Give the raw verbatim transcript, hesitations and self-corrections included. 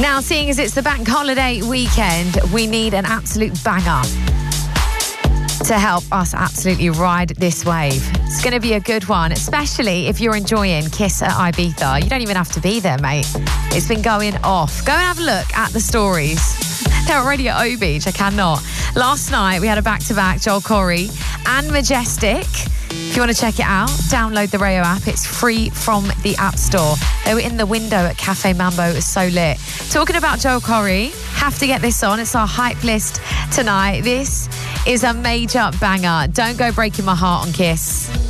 Now, seeing as it's the bank holiday weekend, we need an absolute banger to help us absolutely ride this wave. It's going to be a good one, especially if you're enjoying Kiss at Ibiza. You don't even have to be there, mate. It's been going off. Go and have a look at the stories. They're already at O Beach. I cannot. Last night, we had a back-to-back, Joel Corry and Majestic. If you want to check it out, download the Rayo app. It's free from the App Store. They were in the window at Cafe Mambo. It was so lit. Talking about Joel Corry, have to get this on. It's our hype list tonight. This is a major banger. Don't Go Breaking My Heart on Kiss.